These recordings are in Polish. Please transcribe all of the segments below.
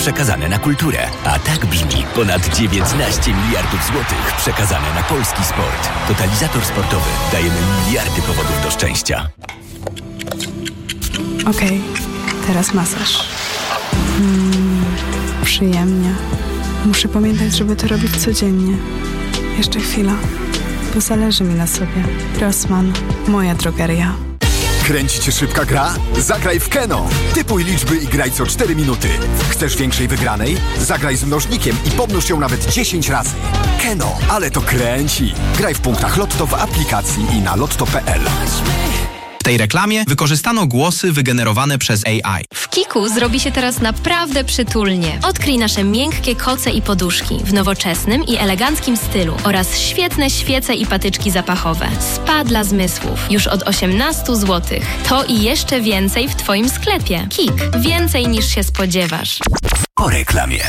przekazane na kulturę. A tak brzmi ponad 19 miliardów złotych przekazane na polski sport. Totalizator sportowy. Dajemy miliardy powodów do szczęścia. Okej, teraz masaż. Przyjemnie. Muszę pamiętać, żeby to robić codziennie. Jeszcze chwila, bo zależy mi na sobie. Rossmann, moja drogeria. Kręci cię szybka gra? Zagraj w Keno. Typuj liczby i graj co 4 minuty. Chcesz większej wygranej? Zagraj z mnożnikiem i pomnóż ją nawet 10 razy. Keno, ale to kręci. Graj w punktach Lotto w aplikacji i na lotto.pl. W tej reklamie wykorzystano głosy wygenerowane przez AI. W Kiku zrobi się teraz naprawdę przytulnie. Odkryj nasze miękkie koce i poduszki w nowoczesnym i eleganckim stylu oraz świetne świece i patyczki zapachowe. Spa dla zmysłów. Już od 18 zł. To i jeszcze więcej w Twoim sklepie. Kik. Więcej niż się spodziewasz. Po reklamie.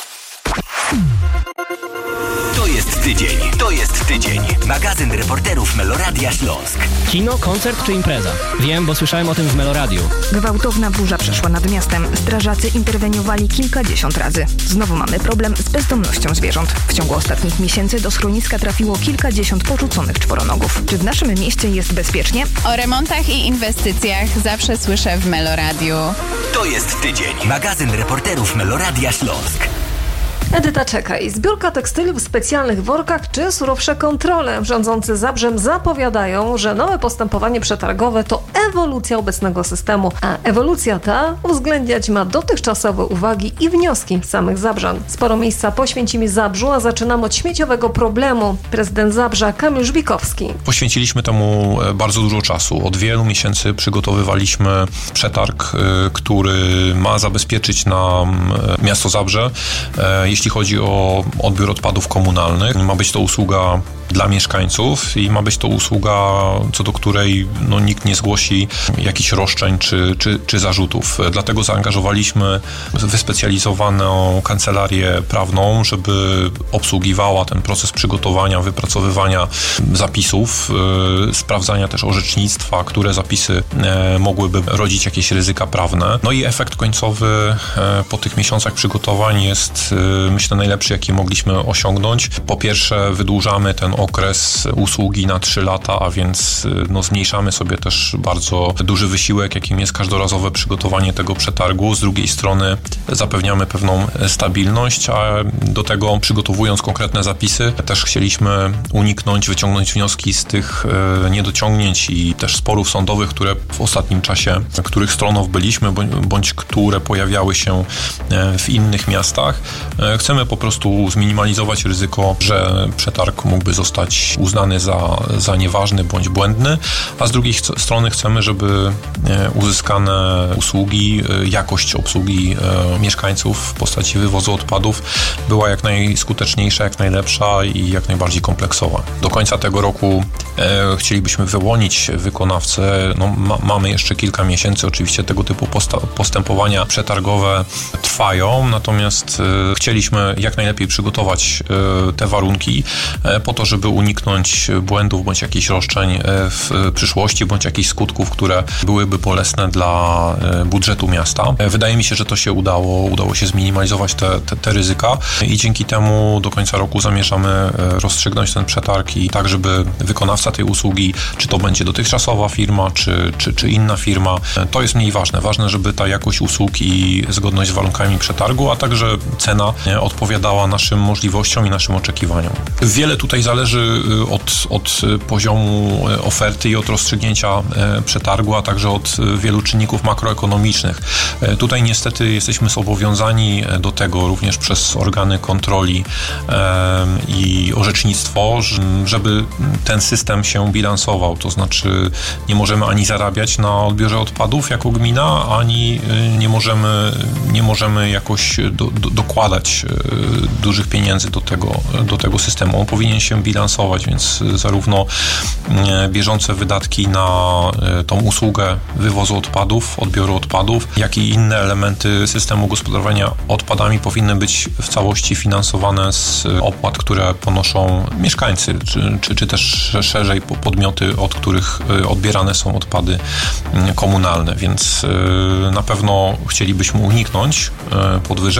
To jest tydzień. Magazyn reporterów Meloradia Śląsk. Kino, koncert czy impreza? Wiem, bo słyszałem o tym w Meloradiu. Gwałtowna burza przeszła nad miastem. Strażacy interweniowali kilkadziesiąt razy. Znowu mamy problem z bezdomnością zwierząt. W ciągu ostatnich miesięcy do schroniska trafiło kilkadziesiąt porzuconych czworonogów. Czy w naszym mieście jest bezpiecznie? O remontach i inwestycjach zawsze słyszę w Meloradiu. To jest tydzień. Magazyn reporterów Meloradia Śląsk. Edyta, czekaj. Zbiórka tekstyliów w specjalnych workach czy surowsze kontrole? Rządzący Zabrzem zapowiadają, że nowe postępowanie przetargowe to ewolucja obecnego systemu, a ewolucja ta uwzględniać ma dotychczasowe uwagi i wnioski samych Zabrzan. Sporo miejsca poświęcimy Zabrzu, a zaczynam od śmieciowego problemu. Prezydent Zabrza Kamil Żbikowski. Poświęciliśmy temu bardzo dużo czasu. Od wielu miesięcy przygotowywaliśmy przetarg, który ma zabezpieczyć nam miasto Zabrze. Jeśli chodzi o odbiór odpadów komunalnych, ma być to usługa dla mieszkańców i ma być to usługa, co do której nikt nie zgłosi jakichś roszczeń czy zarzutów. Dlatego zaangażowaliśmy wyspecjalizowaną kancelarię prawną, żeby obsługiwała ten proces przygotowania, wypracowywania zapisów, sprawdzania też orzecznictwa, które zapisy mogłyby rodzić jakieś ryzyka prawne. No i efekt końcowy po tych miesiącach przygotowań jest, myślę, najlepszy, jaki mogliśmy osiągnąć. Po pierwsze, wydłużamy ten okres usługi na 3 lata, a więc zmniejszamy sobie też bardzo duży wysiłek, jakim jest każdorazowe przygotowanie tego przetargu. Z drugiej strony zapewniamy pewną stabilność, a do tego, przygotowując konkretne zapisy, też chcieliśmy wyciągnąć wnioski z tych niedociągnięć i też sporów sądowych, które w ostatnim czasie, których stroną byliśmy, bądź które pojawiały się w innych miastach. Chcemy po prostu zminimalizować ryzyko, że przetarg mógłby zostać uznany za nieważny bądź błędny, a z drugiej strony chcemy, żeby uzyskane usługi, jakość obsługi mieszkańców w postaci wywozu odpadów była jak najskuteczniejsza, jak najlepsza i jak najbardziej kompleksowa. Do końca tego roku chcielibyśmy wyłonić wykonawcę. Mamy jeszcze kilka miesięcy, oczywiście tego typu postępowania przetargowe trwają, natomiast chcieliśmy jak najlepiej przygotować te warunki po to, żeby uniknąć błędów bądź jakichś roszczeń w przyszłości, bądź jakichś skutków, które byłyby bolesne dla budżetu miasta. Wydaje mi się, że to się udało się zminimalizować te ryzyka i dzięki temu do końca roku zamierzamy rozstrzygnąć ten przetarg i tak, żeby wykonawca tej usługi, czy to będzie dotychczasowa firma, czy inna firma, to jest mniej ważne. Ważne, żeby ta jakość usług i zgodność z warunkami przetargu, a także cena odpowiadała naszym możliwościom i naszym oczekiwaniom. Wiele tutaj zależy od poziomu oferty i od rozstrzygnięcia przetargu, a także od wielu czynników makroekonomicznych. Tutaj niestety jesteśmy zobowiązani do tego również przez organy kontroli i orzecznictwo, żeby ten system się bilansował. To znaczy nie możemy ani zarabiać na odbiorze odpadów jako gmina, ani nie możemy jakoś dokładać dużych pieniędzy do tego systemu. On powinien się bilansować, więc zarówno bieżące wydatki na tą usługę wywozu odpadów, odbioru odpadów, jak i inne elementy systemu gospodarowania odpadami powinny być w całości finansowane z opłat, które ponoszą mieszkańcy, czy też szerzej podmioty, od których odbierane są odpady komunalne, więc na pewno chcielibyśmy uniknąć podwyżek.